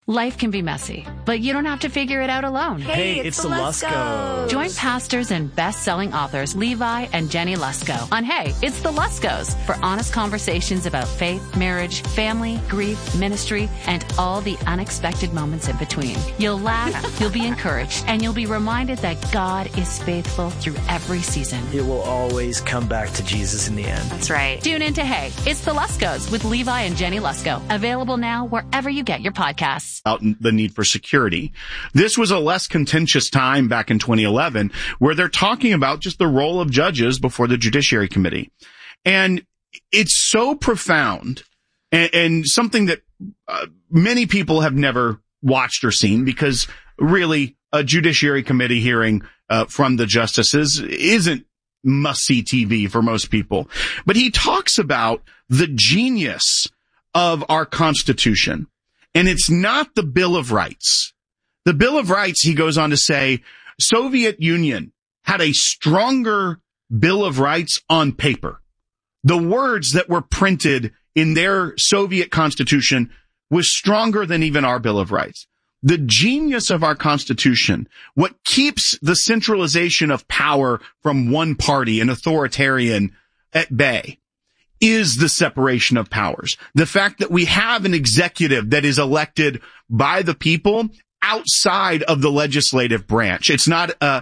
Life can be messy, but you don't have to figure it out alone. Hey, it's the Luskos. Join pastors and best-selling authors Levi and Jenny Lusko on Hey, It's the Luskos for honest conversations about faith, marriage, family, grief, ministry, and all the unexpected moments in between. You'll laugh, you'll be encouraged, and you'll be reminded that God is faithful through every season. It will always come back to Jesus in the end. That's right. Tune in to Hey, It's the Luskos with Levi and Jenny Lusko. Available now wherever you get your podcasts. Out the need for security. This was a less contentious time back in 2011 where they're talking about just the role of judges before the Judiciary Committee. And it's so profound and something that many people have never watched or seen, because really a Judiciary Committee hearing from the justices isn't must-see TV for most people. But he talks about the genius of our Constitution. And it's not the Bill of Rights. The Bill of Rights, he goes on to say, Soviet Union had a stronger Bill of Rights on paper. The words that were printed in their Soviet Constitution was stronger than even our Bill of Rights. The genius of our Constitution, what keeps the centralization of power from one party, an authoritarian, at bay, is the separation of powers. The fact that we have an executive that is elected by the people outside of the legislative branch. It's not an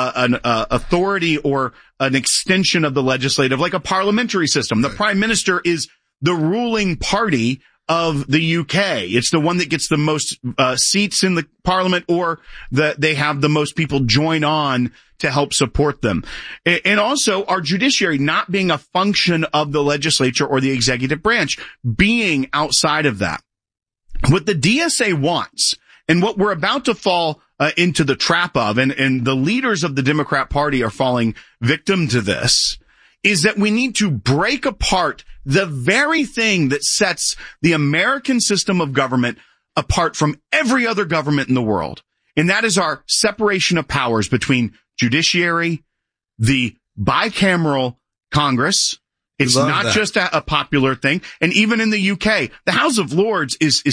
authority or an extension of the legislative, like a parliamentary system. The prime minister is the ruling party of the UK. It's the one that gets the most seats in the parliament, or they have the most people join on to help support them. And also our judiciary not being a function of the legislature or the executive branch, being outside of that. What the DSA wants, and what we're about to fall into the trap of, and the leaders of the Democrat Party are falling victim to this, is that we need to break apart the very thing that sets the American system of government apart from every other government in the world. And that is our separation of powers between judiciary, the bicameral Congress. It's not just a popular thing. And even in the UK, the House of Lords is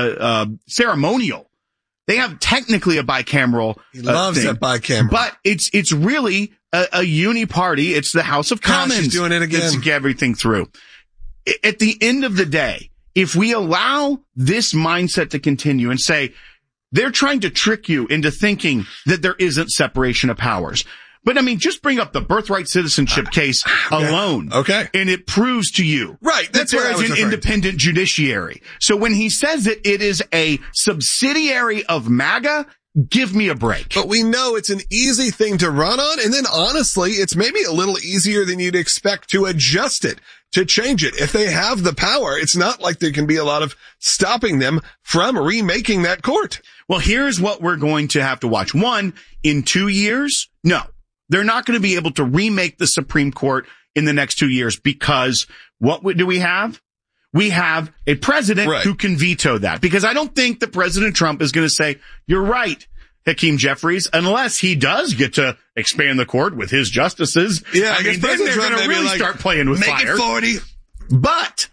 ceremonial. They have technically a bicameral He loves thing, that bicameral. but it's really a uni-party. It's the House of Commons. She's doing it again. Let's get everything through. At the end of the day, if we allow this mindset to continue and say, they're trying to trick you into thinking that there isn't separation of powers. But I mean, just bring up the birthright citizenship case alone. Okay. And it proves to you right, that there is an independent judiciary. So when he says that it is a subsidiary of MAGA, give me a break. But we know it's an easy thing to run on. And then honestly, it's maybe a little easier than you'd expect to adjust it, to change it. If they have the power, it's not like there can be a lot of stopping them from remaking that court. Well, here's what we're going to have to watch. One, in 2 years, no, they're not going to be able to remake the Supreme Court in the next 2 years, because what do we have? We have a president who can veto that, because I don't think that President Trump is going to say, you're right, Hakeem Jeffries, unless he does get to expand the court with his justices. Yeah, I mean, then they're going to really start playing with fire. Make it 40. But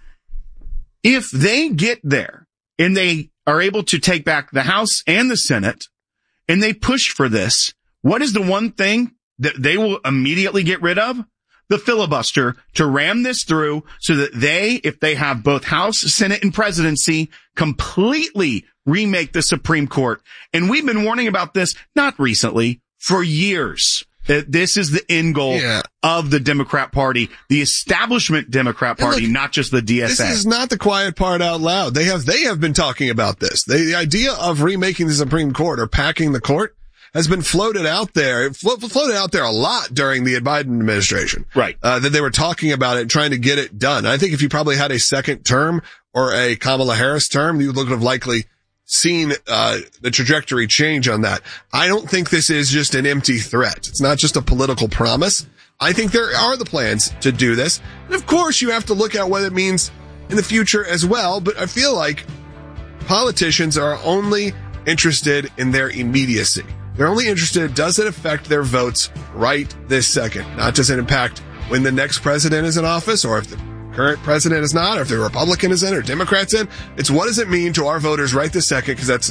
if they get there and they are able to take back the House and the Senate and they push for this, what is the one thing that they will immediately get rid of? The filibuster, to ram this through so that they, if they have both House, Senate, and presidency, completely remake the Supreme Court. And we've been warning about this, not recently, for years, that this is the end goal of the Democrat Party, the establishment Democrat Party, look, not just the DSA. This is not the quiet part out loud. They have been talking about this. The idea of remaking the Supreme Court or packing the court has been floated out there. It floated out there a lot during the Biden administration. Right. That they were talking about it, trying to get it done. I think if you probably had a second term or a Kamala Harris term, you would have likely seen the trajectory change on that. I don't think this is just an empty threat. It's not just a political promise. I think there are the plans to do this. And of course, you have to look at what it means in the future as well. But I feel like politicians are only interested in their immediacy. They're only interested, does it affect their votes right this second? Not does it impact when the next president is in office, or if the current president is not, or if the Republican is in or Democrats in. It's what does it mean to our voters right this second, because that's